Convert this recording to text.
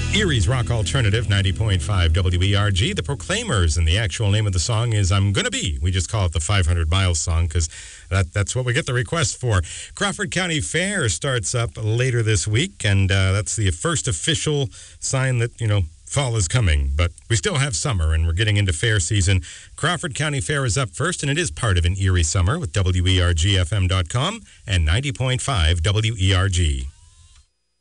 Erie's Rock Alternative, 90.5 WERG. The Proclaimers, and the actual name of the song is I'm Gonna Be. We just call it the 500 Miles song because that's what we get the request for. Crawford County Fair starts up later this week, and that's the first official sign that, fall is coming. But we still have summer, and we're getting into fair season. Crawford County Fair is up first, and it is part of an Erie summer with WERGFM.com and 90.5 WERG.